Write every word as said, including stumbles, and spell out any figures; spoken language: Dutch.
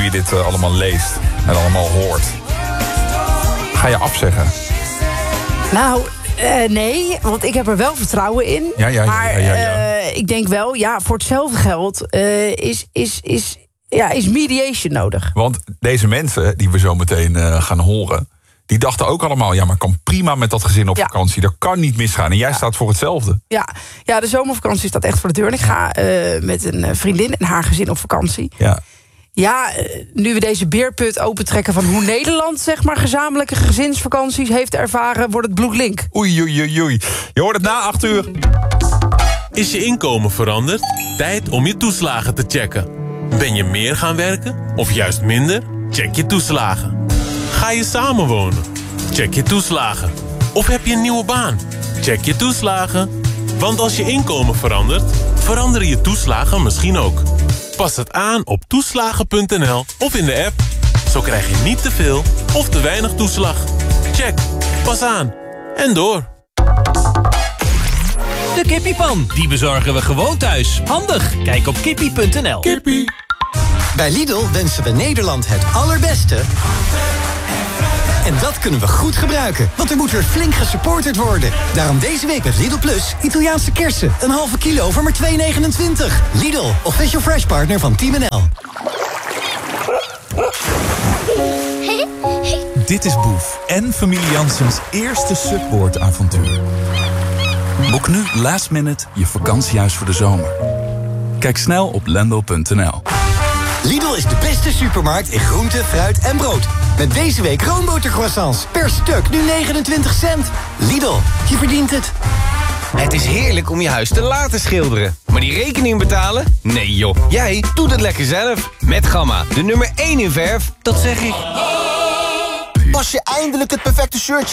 nu je dit uh, allemaal leest en allemaal hoort? Ga je afzeggen? Nou, uh, nee, want ik heb er wel vertrouwen in. Ja, ja, ja, maar ja, ja, ja. Uh, ik denk wel, ja, voor hetzelfde geld uh, is, is, is, ja, is mediation nodig. Want deze mensen die we zo meteen uh, gaan horen, die dachten ook allemaal, ja, maar kan prima met dat gezin op ja. vakantie. Dat kan niet misgaan. En jij ja. staat voor hetzelfde. Ja. ja, de zomervakantie staat echt voor de deur. En ik ga uh, met een vriendin en haar gezin op vakantie. Ja. Ja, nu we deze beerput opentrekken van hoe Nederland, zeg maar, gezamenlijke gezinsvakanties heeft ervaren, wordt het bloedlink. Oei, oei, oei, oei. Je hoort het na acht uur. Is je inkomen veranderd? Tijd om je toeslagen te checken. Ben je meer gaan werken of juist minder? Check je toeslagen. Ga je samenwonen? Check je toeslagen. Of heb je een nieuwe baan? Check je toeslagen. Want als je inkomen verandert, veranderen je toeslagen misschien ook. Pas het aan op toeslagen punt n l of in de app. Zo krijg je niet te veel of te weinig toeslag. Check. Pas aan. En door. De kippiepan, die bezorgen we gewoon thuis. Handig. Kijk op kippie punt n l. Kippie. Bij Lidl wensen we Nederland het allerbeste. En dat kunnen we goed gebruiken, want er moet weer flink gesupporterd worden. Daarom deze week met Lidl Plus Italiaanse kersen. Een halve kilo voor maar twee negenentwintig. Lidl, official fresh partner van Team N L. Dit is Boef en familie Janssens eerste Subboard-avontuur. Boek nu last minute je vakantiehuis voor de zomer. Kijk snel op lendo punt n l. Lidl is de beste supermarkt in groente, fruit en brood. Met deze week roombotercroissants. Per stuk nu negenentwintig cent. Lidl, je verdient het. Het is heerlijk om je huis te laten schilderen. Maar die rekening betalen? Nee joh, jij doet het lekker zelf. Met Gamma, de nummer één in verf. Dat zeg ik. Pas je eindelijk het perfecte shirtje